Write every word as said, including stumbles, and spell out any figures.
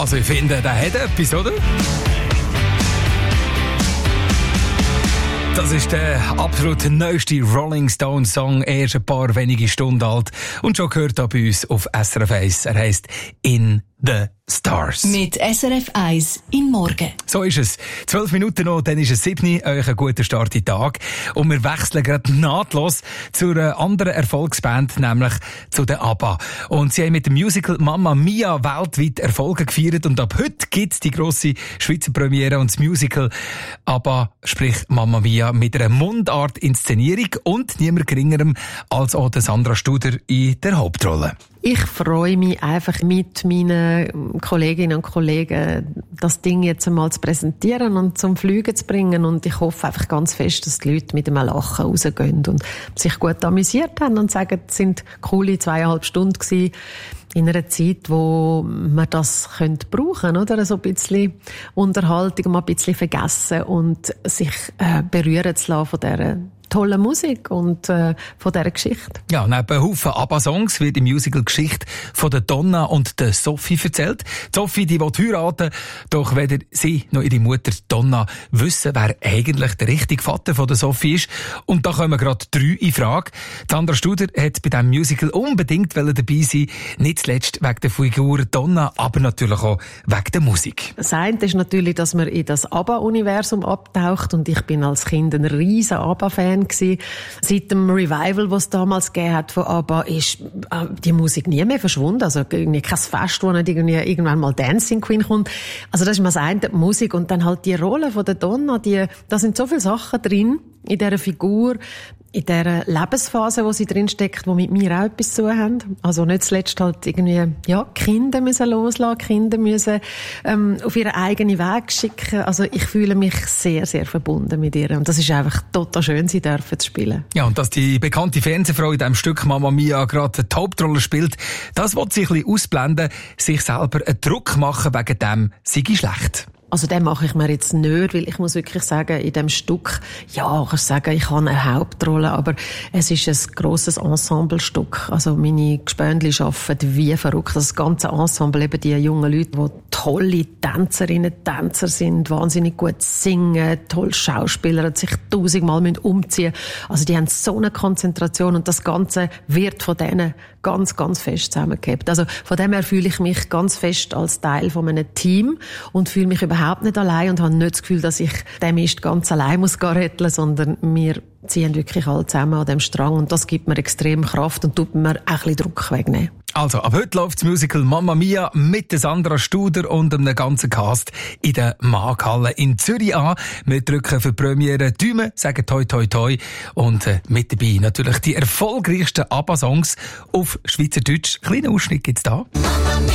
Also ich finde, der hat etwas, oder? Das ist der absolut neueste Rolling Stones Song, erst ein paar wenige Stunden alt und schon gehört hier bei uns auf S R F eins. Er heisst «In the Stars». Mit S R F eins in Morgen. So ist es. Zwölf Minuten noch, dann ist es sieben. Euch einen guten Start in den Tag. Und wir wechseln gerade nahtlos zu einer anderen Erfolgsband, nämlich zu den ABBA. Und sie haben mit dem Musical Mamma Mia weltweit Erfolge gefeiert. Und ab heute gibt es die grosse Schweizer Premiere und das Musical ABBA, sprich Mamma Mia, mit einer Mundart-Inszenierung und niemand geringerem als auch der Sandra Studer in der Hauptrolle. Ich freue mich einfach mit meinen Kolleginnen und Kollegen, das Ding jetzt einmal zu präsentieren und zum Fliegen zu bringen. Und ich hoffe einfach ganz fest, dass die Leute mit einem Lachen rausgehen und sich gut amüsiert haben und sagen, es sind coole zweieinhalb Stunden gewesen. In einer Zeit, wo man das könnte brauchen, oder? So ein bisschen Unterhaltung, mal ein bisschen vergessen und sich äh, berühren zu lassen von dieser tolle Musik und äh, von dieser Geschichte. Ja, neben Haufen ABBA-Songs wird im Musical Geschichte von der Donna und der Sophie erzählt. Die Sophie, die will heiraten, doch weder sie noch ihre Mutter Donna wissen, wer eigentlich der richtige Vater von der Sophie ist. Und da kommen gerade drei in Frage. Sandra Studer hat bei diesem Musical unbedingt dabei sein, nicht zuletzt wegen der Figur Donna, aber natürlich auch wegen der Musik. Das eine ist natürlich, dass man in das ABBA-Universum abtaucht und ich bin als Kind ein riesen ABBA-Fan gewesen. Seit dem Revival, das es damals gegeben hat von ABBA, ist die Musik nie mehr verschwunden. Also irgendwie kein Fest, wo nicht irgendwie irgendwann mal Dancing Queen kommt. Also das ist mal das eine, die Musik. Und dann halt die Rolle von der Donna, die, da sind so viele Sachen drin in dieser Figur, in dieser Lebensphase, wo sie drin steckt, wo mit mir auch etwas zu haben. Also nicht zuletzt halt irgendwie, ja, Kinder müssen loslassen, Kinder müssen ähm, auf ihren eigenen Weg schicken. Also ich fühle mich sehr, sehr verbunden mit ihr. Und das ist einfach total schön, sie dürfen zu spielen. Ja, und dass die bekannte Fernsehfrau in diesem Stück Mamma Mia gerade die Hauptrolle spielt, das will sie ein bisschen ausblenden, sich selber einen Druck machen, wegen dem sei schlecht. Also den mache ich mir jetzt nicht, weil ich muss wirklich sagen, in dem Stück, ja, kannst sagen, ich habe eine Hauptrolle, aber es ist ein grosses Ensemblestück. Also meine Gespöndli arbeiten wie verrückt. Das ganze Ensemble, eben die jungen Leute, die tolle Tänzerinnen, Tänzer sind, wahnsinnig gut singen, toll Schauspieler, sich tausendmal umziehen müssen. Also die haben so eine Konzentration und das Ganze wird von denen ganz, ganz fest zusammengehabt. Also von dem her fühle ich mich ganz fest als Teil von einem Team und fühle mich überhaupt nicht allein und habe nicht das Gefühl, dass ich den Mist ganz allein muss retteln, sondern wir ziehen wirklich alle zusammen an dem Strang und das gibt mir extrem Kraft und tut mir auch ein bisschen Druck wegnehmen. Also, ab heute läuft das Musical Mamma Mia mit der Sandra Studer und einem ganzen Cast in der Markthalle in Zürich an. Wir drücken für die Premiere Daumen, sagen toi toi toi und äh, mit dabei natürlich die erfolgreichsten ABBA-Songs auf Schweizerdeutsch. Kleiner Ausschnitt gibt's da.